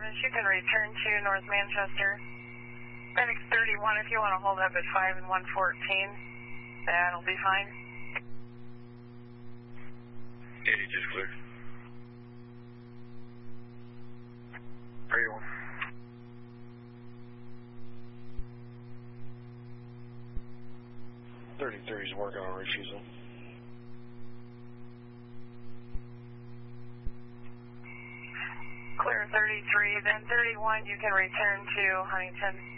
Spanish, you can return to North Manchester. FedEx 31, if you want to hold up at 5 and 114, that'll be fine. 80 just clear. 31. Is working on refusal. Clear 33, then 31, you can return to Huntington.